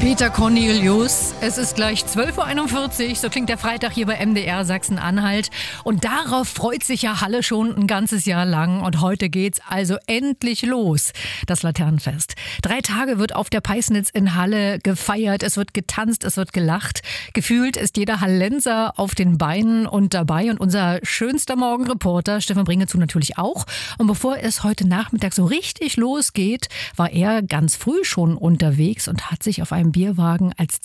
Peter Cornelius, es ist gleich 12.41 Uhr, so klingt der Freitag hier bei MDR Sachsen-Anhalt. Und darauf freut sich ja Halle schon ein ganzes Jahr lang. Und heute geht's also endlich los, das Laternenfest. 3 Tage wird auf der Peisnitz in Halle gefeiert, es wird getanzt, es wird gelacht. Gefühlt ist jeder Hallenser auf den Beinen und dabei. Und unser schönster Morgenreporter, Stefan Bringezu, natürlich auch. Und bevor es heute Nachmittag so richtig losgeht, war er ganz früh schon unterwegs und hat sich auf einem Bierwagen als